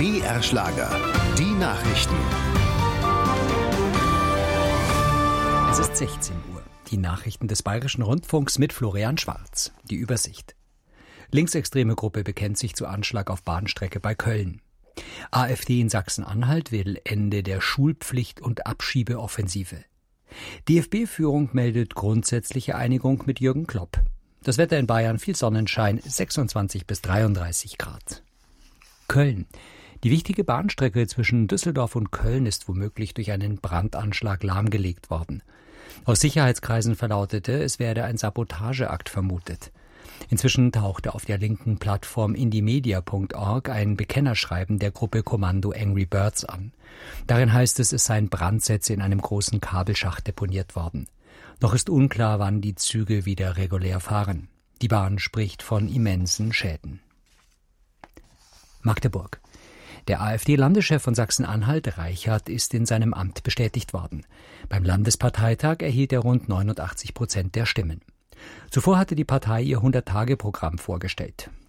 BR Schlager. Die Nachrichten. Es ist 16 Uhr. Die Nachrichten des Bayerischen Rundfunks mit Florian Schwarz. Die Übersicht. Linksextreme Gruppe bekennt sich zu Anschlag auf Bahnstrecke bei Köln. AfD in Sachsen-Anhalt will Ende der Schulpflicht und Abschiebeoffensive. DFB-Führung meldet grundsätzliche Einigung mit Jürgen Klopp. Das Wetter in Bayern viel Sonnenschein, 26 bis 33 Grad. Köln. Die wichtige Bahnstrecke zwischen Düsseldorf und Köln ist womöglich durch einen Brandanschlag lahmgelegt worden. Aus Sicherheitskreisen verlautete, es werde ein Sabotageakt vermutet. Inzwischen tauchte auf der linken Plattform indymedia.org ein Bekennerschreiben der Gruppe Kommando Angry Birds an. Darin heißt es seien Brandsätze in einem großen Kabelschacht deponiert worden. Noch ist unklar, wann die Züge wieder regulär fahren. Die Bahn spricht von immensen Schäden. Magdeburg. Der AfD-Landeschef von Sachsen-Anhalt, Reichert, ist in seinem Amt bestätigt worden. Beim Landesparteitag erhielt er rund 89% der Stimmen. Zuvor hatte die Partei ihr 100-Tage-Programm vorgestellt.